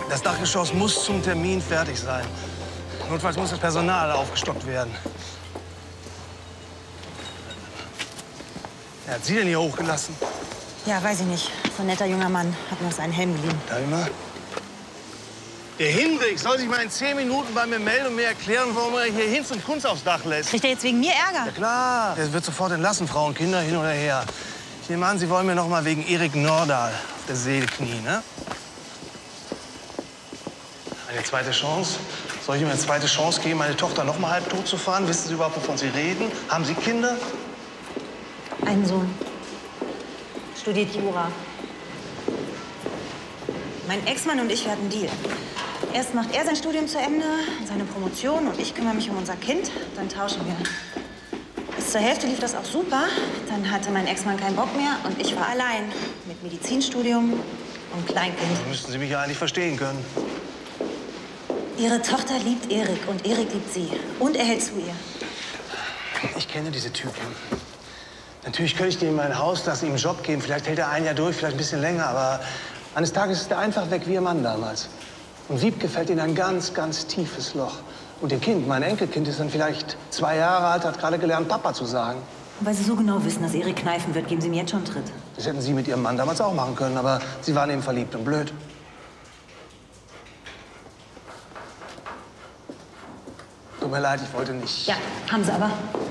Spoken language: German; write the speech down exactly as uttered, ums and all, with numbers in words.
Das Dachgeschoss muss zum Termin fertig sein. Notfalls muss das Personal aufgestockt werden. Wer hat Sie denn hier hochgelassen? Ja, weiß ich nicht. So ein netter junger Mann hat mir seinen Helm geliehen. Darf ich mal? Der Hinrich soll sich mal in zehn Minuten bei mir melden und mir erklären, warum er hier Hinz und Kunz aufs Dach lässt. Kriegt er jetzt wegen mir Ärger? Ja klar. Er wird sofort entlassen, Frau und Kinder hin oder her. Ich nehme an, Sie wollen mir noch mal wegen Erik Nordahl auf der Seele knien, ne? Eine zweite Chance? Soll ich ihm eine zweite Chance geben, meine Tochter noch mal halb tot zu fahren? Wissen Sie überhaupt, wovon Sie reden? Haben Sie Kinder? Einen Sohn. Studiert Jura. Mein Ex-Mann und ich, wir hatten einen Deal. Erst macht er sein Studium zu Ende, seine Promotion, und ich kümmere mich um unser Kind. Dann tauschen wir. Bis zur Hälfte lief das auch super. Dann hatte mein Ex-Mann keinen Bock mehr und ich war allein. Mit Medizinstudium und Kleinkind. Dann müssten Sie mich ja eigentlich verstehen können. Ihre Tochter liebt Erik und Erik liebt sie. Und er hält zu ihr. Ich kenne diese Typen. Natürlich könnte ich dem mein Haus lassen, ihm einen Job geben. Vielleicht hält er ein Jahr durch, vielleicht ein bisschen länger. Aber eines Tages ist er einfach weg wie ihr Mann damals. Und Wiebke fällt in ein ganz, ganz tiefes Loch. Und ihr Kind, mein Enkelkind, ist dann vielleicht zwei Jahre alt, hat gerade gelernt, Papa zu sagen. Und weil Sie so genau wissen, dass Erik kneifen wird, geben Sie mir jetzt schon einen Tritt. Das hätten Sie mit Ihrem Mann damals auch machen können, aber Sie waren eben verliebt und blöd. Tut mir leid, ich wollte nicht. Ja, haben Sie aber.